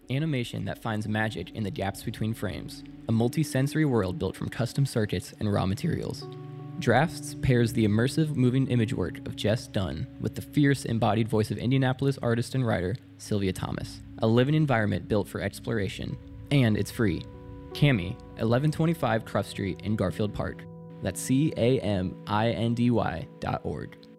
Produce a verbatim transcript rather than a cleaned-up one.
Animation that finds magic in the gaps between frames. A multi-sensory world built from custom circuits and raw materials. Drafts pairs the immersive moving image work of Jess Dunn with the fierce embodied voice of Indianapolis artist and writer Sylvia Thomas. A living environment built for exploration. And it's free. Cami, eleven twenty-five Cruft Street in Garfield Park. That's C A M I N D Y dot org.